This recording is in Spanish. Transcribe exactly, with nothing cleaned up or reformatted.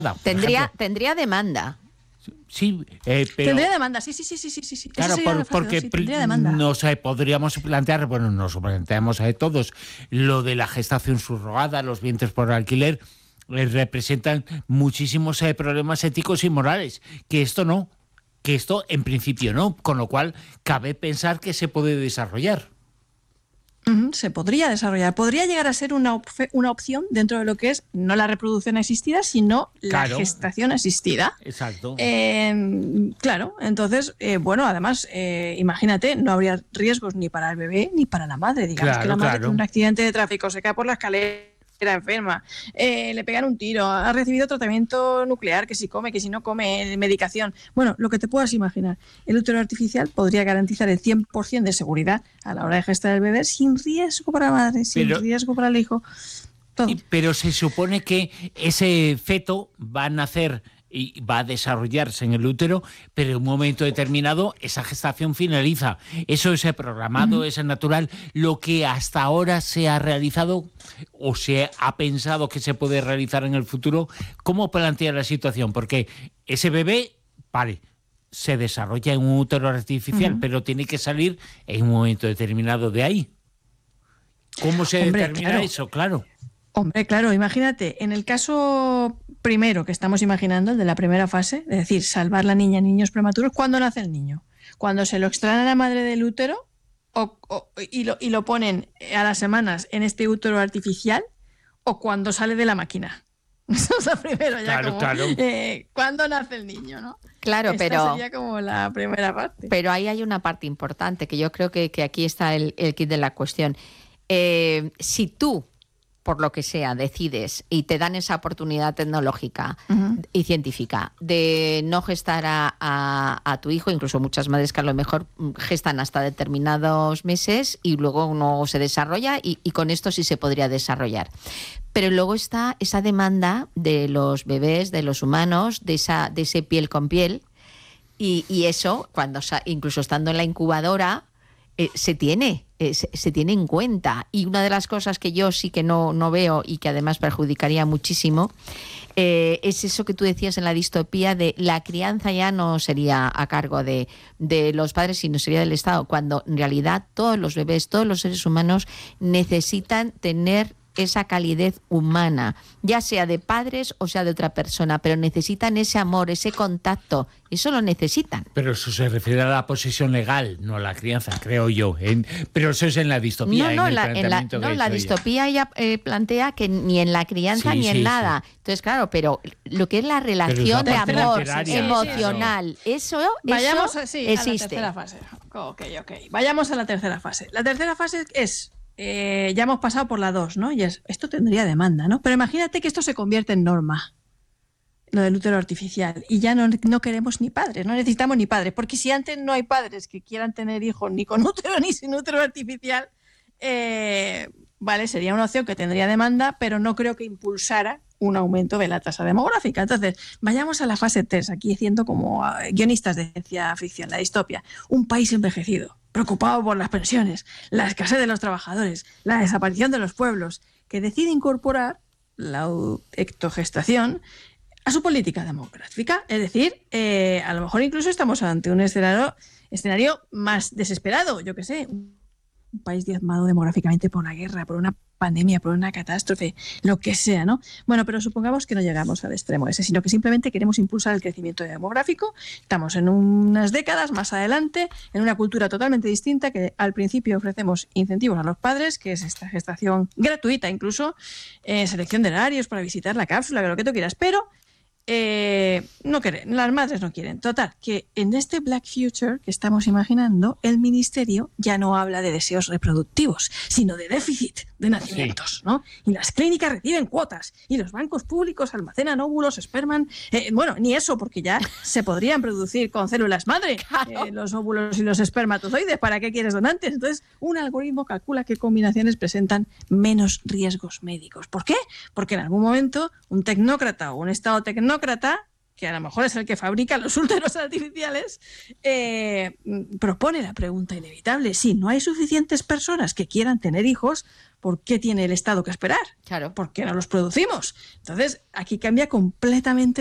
Tendría, tendría demanda. Sí, eh, pero... Tendría demanda, sí, sí, sí, sí, sí, sí. Claro, por, porque dos, sí, nos eh, podríamos plantear, bueno, nos planteamos a eh, todos, lo de la gestación subrogada, los vientres por alquiler, eh, representan muchísimos eh, problemas éticos y morales, que esto no, que esto en principio no, con lo cual cabe pensar que se puede desarrollar. Uh-huh, se podría desarrollar, podría llegar a ser una, op- una opción dentro de lo que es no la reproducción asistida, sino la Claro. gestación asistida. Exacto. Eh, claro, entonces, eh, bueno, además, eh, imagínate, no habría riesgos ni para el bebé ni para la madre. Digamos Claro, que la madre claro. tiene un accidente de tráfico, se cae por la escalera, enferma, eh, le pegan un tiro, ha recibido tratamiento nuclear, que si come, que si no come, medicación. Bueno, lo que te puedas imaginar. El útero artificial podría garantizar el cien por ciento de seguridad a la hora de gestar el bebé sin riesgo para la madre, sin Pero, riesgo para el hijo. Todo. Pero se supone que ese feto va a nacer y va a desarrollarse en el útero, pero en un momento determinado esa gestación finaliza. Eso es programado, uh-huh. es natural. Lo que hasta ahora se ha realizado o se ha pensado que se puede realizar en el futuro, ¿cómo plantea la situación? Porque ese bebé, vale, se desarrolla en un útero artificial, uh-huh. pero tiene que salir en un momento determinado de ahí. ¿Cómo se Hombre, determina claro. eso? Claro. Hombre, claro, imagínate, en el caso primero que estamos imaginando, el de la primera fase, es decir, salvar la niña en niños prematuros, ¿cuándo nace el niño? ¿Cuando se lo extraen a la madre del útero o, o, y, lo, y lo ponen a las semanas en este útero artificial o cuando sale de la máquina? Eso es lo primero ya, claro, como, claro. Eh, ¿cuándo nace el niño, no? Claro, Esta pero... sería como la primera parte. Pero ahí hay una parte importante, que yo creo que, que aquí está el, el kit de la cuestión. Eh, si tú, por lo que sea, decides y te dan esa oportunidad tecnológica uh-huh. y científica de no gestar a, a, a tu hijo, incluso muchas madres que a lo mejor gestan hasta determinados meses y luego no se desarrolla y, y con esto sí se podría desarrollar. Pero luego está esa demanda de los bebés, de los humanos, de esa de ese piel con piel y, y eso, cuando incluso estando en la incubadora, eh, se tiene... Se, se tiene en cuenta. Y una de las cosas que yo sí que no, no veo y que además perjudicaría muchísimo eh, es eso que tú decías en la distopía de la crianza ya no sería a cargo de, de los padres, sino sería del Estado, cuando en realidad todos los bebés, todos los seres humanos necesitan tener esa calidez humana, ya sea de padres o sea de otra persona, pero necesitan ese amor, ese contacto, eso lo necesitan. Pero eso se refiere a la posesión legal, no a la crianza, creo yo. En, pero eso es en la distopía. No, no, en el la, en la, no la distopía ella eh, plantea que ni en la crianza sí, ni en sí, nada. Sí. Entonces, claro, pero lo que es la relación de amor literaria, emocional, sí, eso, Vayamos eso sí, existe. A la tercera fase. Ok, ok. Vayamos a la tercera fase. La tercera fase es... Eh, ya hemos pasado por la dos, ¿no? Y es, esto tendría demanda, ¿no? Pero imagínate que esto se convierte en norma, lo del útero artificial, y ya no, no queremos ni padres, no necesitamos ni padres, porque si antes no hay padres que quieran tener hijos ni con útero ni sin útero artificial, eh, vale, sería una opción que tendría demanda, pero no creo que impulsara un aumento de la tasa demográfica. Entonces, vayamos a la fase tres, aquí haciendo como uh, guionistas de ciencia ficción, la distopia. Un país envejecido, preocupado por las pensiones, la escasez de los trabajadores, la desaparición de los pueblos, que decide incorporar la ectogestación a su política demográfica. Es decir, eh, a lo mejor incluso estamos ante un escenario, escenario más desesperado, yo qué sé, un país diezmado demográficamente por una guerra, por una pandemia, por una catástrofe, lo que sea, ¿no? Bueno, pero supongamos que no llegamos al extremo ese, sino que simplemente queremos impulsar el crecimiento demográfico. Estamos en unas décadas más adelante, en una cultura totalmente distinta, que al principio ofrecemos incentivos a los padres, que es esta gestación gratuita incluso, eh, selección de horarios para visitar la cápsula, lo que tú quieras, pero Eh, no quieren, las madres no quieren. Total, que en este Black Future que estamos imaginando, el ministerio ya no habla de deseos reproductivos, sino de déficit de nacimientos, sí. ¿no? Y las clínicas reciben cuotas, y los bancos públicos almacenan óvulos, esperman, eh, bueno, ni eso, porque ya se podrían producir con células madre claro. eh, los óvulos y los espermatozoides. ¿Para qué quieres donantes? Entonces, un algoritmo calcula qué combinaciones presentan menos riesgos médicos. ¿Por qué? Porque en algún momento un tecnócrata o un estado tecnócrata que a lo mejor es el que fabrica los úteros artificiales, eh, propone la pregunta inevitable. Si no hay suficientes personas que quieran tener hijos, ¿por qué tiene el Estado que esperar? Claro. ¿Por qué no los producimos? Entonces, aquí cambia completamente